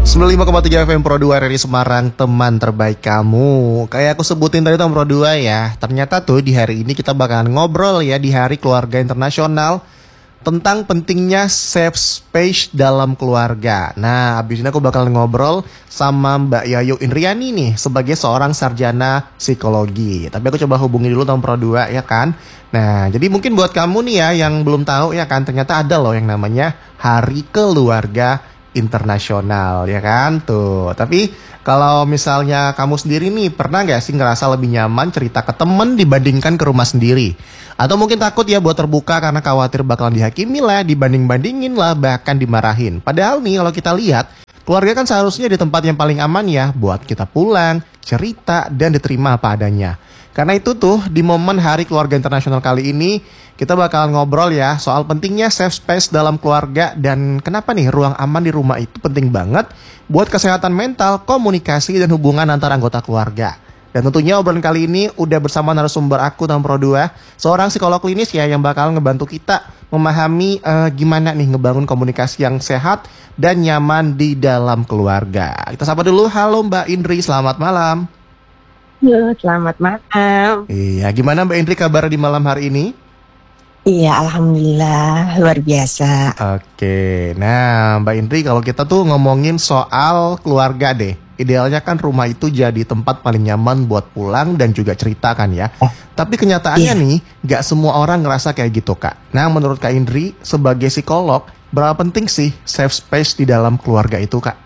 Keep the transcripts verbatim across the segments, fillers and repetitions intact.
sembilan puluh lima koma tiga F M Pro dua R R I Semarang, teman terbaik kamu. Kayak aku sebutin tadi teman Pro dua ya. Ternyata tuh di hari ini kita bakalan ngobrol ya di Hari Keluarga Internasional tentang pentingnya safe space dalam keluarga. Nah, abis ini aku bakal ngobrol sama Mbak Yayu Indriani nih sebagai seorang sarjana psikologi. Tapi aku coba hubungi dulu teman Pro dua ya kan. Nah, jadi mungkin buat kamu nih ya yang belum tahu ya kan, ternyata ada loh yang namanya Hari Keluarga Internasional ya kan tuh. Tapi kalau misalnya kamu sendiri nih, pernah gak sih ngerasa lebih nyaman cerita ke temen dibandingkan ke rumah sendiri? Atau mungkin takut ya buat terbuka karena khawatir bakalan dihakimi lah, dibanding-bandingin lah, bahkan dimarahin. Padahal nih kalau kita lihat, keluarga kan seharusnya di tempat yang paling aman ya buat kita pulang, cerita, dan diterima apa adanya. Karena itu tuh di momen Hari Keluarga Internasional kali ini kita bakal ngobrol ya soal pentingnya safe space dalam keluarga dan kenapa nih ruang aman di rumah itu penting banget buat kesehatan mental, komunikasi, dan hubungan antar anggota keluarga. Dan tentunya obrolan kali ini udah bersama narasumber aku Tam Pro dua, seorang psikolog klinis ya yang bakal ngebantu kita memahami uh, gimana nih ngebangun komunikasi yang sehat dan nyaman di dalam keluarga. Kita sapa dulu, halo Mbak Indri, selamat malam. Halo, selamat malam. Iya, gimana Mbak Indri kabar di malam hari ini? Iya, alhamdulillah, luar biasa. Oke, nah Mbak Indri kalau kita tuh ngomongin soal keluarga deh, idealnya kan rumah itu jadi tempat paling nyaman buat pulang dan juga cerita kan ya. Oh. Tapi kenyataannya iya. nih, gak semua orang ngerasa kayak gitu Kak. Nah menurut Kak Indri, sebagai psikolog, berapa penting sih safe space di dalam keluarga itu Kak?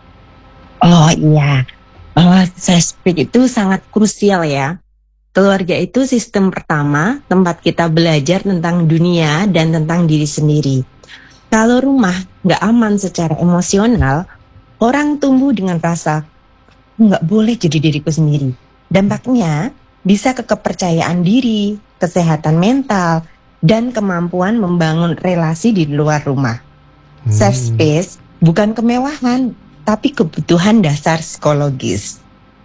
Oh iya, bahwa safe space itu sangat krusial ya. Keluarga itu sistem pertama, tempat kita belajar tentang dunia dan tentang diri sendiri. Kalau rumah nggak aman secara emosional, orang tumbuh dengan rasa, nggak boleh jadi diriku sendiri. Dampaknya bisa ke kepercayaan diri, kesehatan mental, dan kemampuan membangun relasi di luar rumah. Hmm. Safe space bukan kemewahan, tapi kebutuhan dasar psikologis.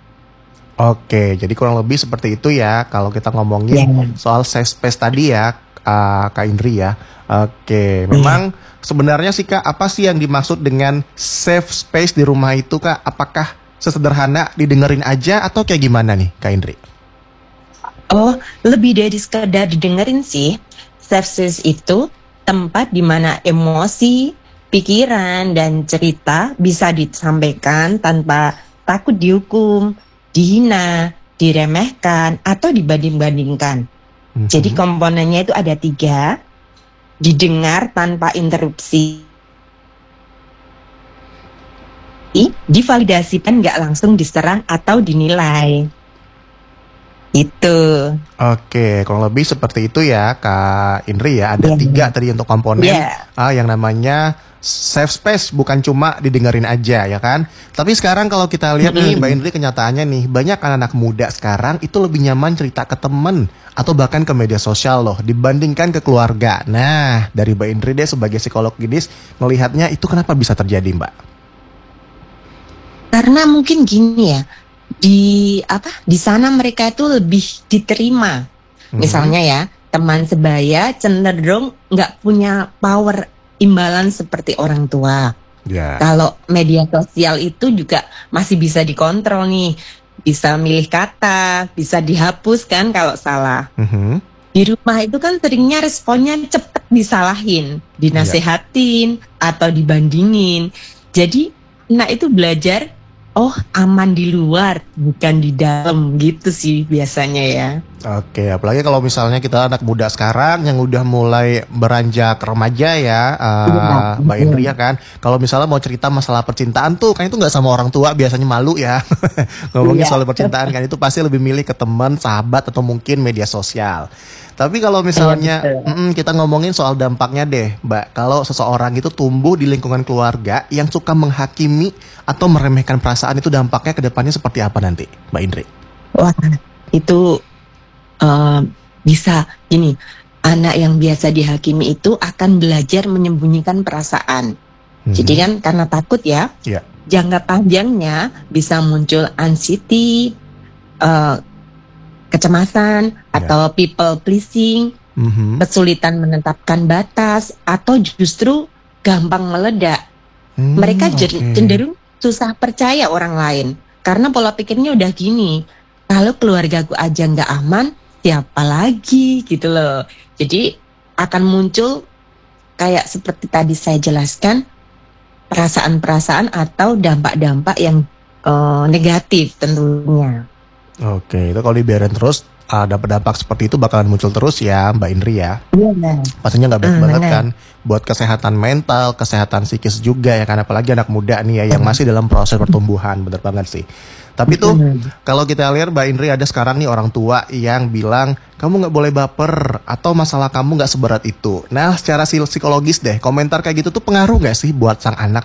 Oke, jadi kurang lebih seperti itu ya kalau kita ngomongin yeah. soal safe space tadi ya, uh, Kak Indri ya. Oke, memang yeah. sebenarnya sih Kak, apa sih yang dimaksud dengan safe space di rumah itu Kak? Apakah sesederhana didengerin aja atau kayak gimana nih Kak Indri? Oh, lebih dari sekedar didengerin sih. Safe space itu tempat di mana emosi, pikiran, dan cerita bisa disampaikan tanpa takut dihukum, dihina, diremehkan, atau dibanding-bandingkan. Mm-hmm. Jadi komponennya itu ada tiga. Didengar tanpa interupsi, divalidasikan, nggak langsung diserang atau dinilai. Itu. Oke, kurang lebih seperti itu ya Kak Indri ya. Ada yeah. tiga tadi untuk komponen yeah. ah, yang namanya safe space, bukan cuma didengerin aja ya kan. Tapi sekarang kalau kita lihat nih Mbak Indri, kenyataannya nih banyak anak-anak muda sekarang itu lebih nyaman cerita ke temen atau bahkan ke media sosial loh dibandingkan ke keluarga. Nah dari Mbak Indri deh sebagai psikolog klinis melihatnya itu kenapa bisa terjadi Mbak? Karena mungkin gini ya, di apa di sana mereka itu lebih diterima. Hmm. Misalnya ya, teman sebaya cenderung nggak punya power imbalan seperti orang tua. Yeah. Kalau media sosial itu juga masih bisa dikontrol nih, bisa milih kata, bisa dihapus kan kalau salah. Mm-hmm. Di rumah itu kan seringnya responnya cepet disalahin, dinasehatin yeah. atau dibandingin. Jadi, nah itu belajar, oh aman di luar, bukan di dalam gitu sih biasanya ya. Oke, apalagi kalau misalnya kita anak muda sekarang yang udah mulai beranjak remaja ya, uh, Mbak Indri ya kan. Kalau misalnya mau cerita masalah percintaan tuh, kan itu nggak sama orang tua, biasanya malu ya. Ngomongin soal percintaan kan itu pasti lebih milih ke teman, sahabat, atau mungkin media sosial. Tapi kalau misalnya mm, kita ngomongin soal dampaknya deh, Mbak. Kalau seseorang itu tumbuh di lingkungan keluarga yang suka menghakimi atau meremehkan perasaan, itu dampaknya ke depannya seperti apa nanti, Mbak Indri? Wah, itu Uh, bisa gini, anak yang biasa dihakimi itu akan belajar menyembunyikan perasaan. Hmm. Jadi kan karena takut ya, yeah. jangka panjangnya bisa muncul anxiety, uh, kecemasan, yeah. atau people pleasing, mm-hmm. kesulitan menetapkan batas, atau justru gampang meledak. Hmm, Mereka okay. cenderung susah percaya orang lain. Karena pola pikirnya udah gini, kalau keluargaku aja nggak aman, siapa lagi gitu loh. Jadi akan muncul kayak seperti tadi saya jelaskan, perasaan-perasaan atau dampak-dampak yang uh, negatif tentunya. Oke, itu kalau dibiarin terus ada dampak seperti itu bakalan muncul terus ya Mbak Indri ya. Iya benar. Pastinya nggak baik Hmm, banget benar. kan buat kesehatan mental, kesehatan psikis juga ya kan, apalagi anak muda nih ya yang masih dalam proses pertumbuhan, bener banget sih. Tapi tuh Hmm. kalau kita lihat Mbak Indri ada sekarang nih orang tua yang bilang kamu nggak boleh baper atau masalah kamu nggak seberat itu. Nah secara psi- psikologis deh komentar kayak gitu tuh pengaruh nggak sih buat sang anak?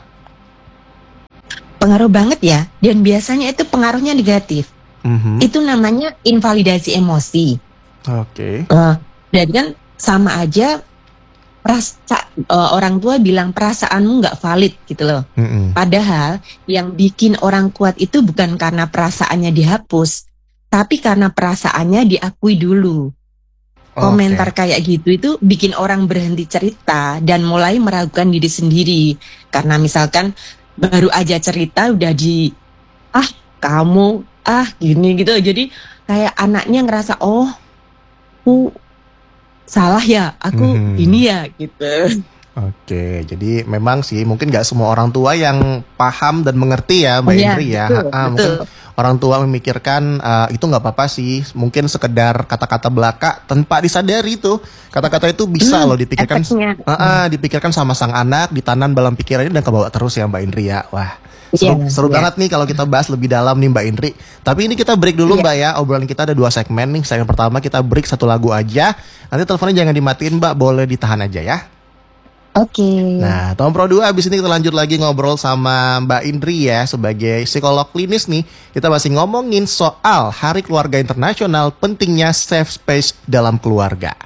Pengaruh banget ya, dan biasanya itu pengaruhnya negatif. Mhm. Itu namanya invalidasi emosi. Oke. Eh, dan kan sama aja perasa, eh, orang tua bilang perasaanmu nggak valid gitu loh. Mm-mm. Padahal yang bikin orang kuat itu bukan karena perasaannya dihapus, tapi karena perasaannya diakui dulu. Komentar Oke. kayak gitu itu bikin orang berhenti cerita dan mulai meragukan diri sendiri. Karena misalkan baru aja cerita udah di ah kamu ah gini gitu. Jadi kayak anaknya ngerasa oh aku salah ya, aku Mhm. ini ya gitu. Oke, jadi memang sih mungkin nggak semua orang tua yang paham dan mengerti ya Mbak Iya, Indri ya. betul, Ha-ha, betul. mungkin orang tua memikirkan eh, itu nggak apa-apa sih. Mungkin sekedar kata-kata belaka tanpa disadari tuh kata-kata itu bisa Hmm, loh dipikirkan, efeknya. ha-ha, dipikirkan sama sang anak, ditanam dalam pikirannya dan kebawa terus ya Mbak Indri ya. Wah, Iya, seru, seru iya. banget nih kalau kita bahas lebih dalam nih Mbak Indri. Tapi ini kita break dulu Iya. Mbak ya. Obrolan kita ada dua segmen nih. Segmen pertama kita break satu lagu aja. Nanti teleponnya jangan dimatiin Mbak, boleh ditahan aja ya. Oke. Nah, Tom Pro dua abis ini kita lanjut lagi ngobrol sama Mbak Indri ya sebagai psikolog klinis nih. Kita masih ngomongin soal Hari Keluarga Internasional, pentingnya safe space dalam keluarga.